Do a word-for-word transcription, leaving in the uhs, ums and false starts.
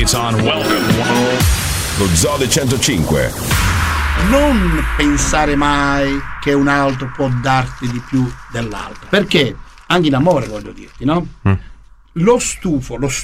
It's on. Welcome. Lo Zoo centocinque. Non pensare mai che un altro può darti di più dell'altro, perché anche in amore, voglio dirti, no? Mm. Lo stufo, lo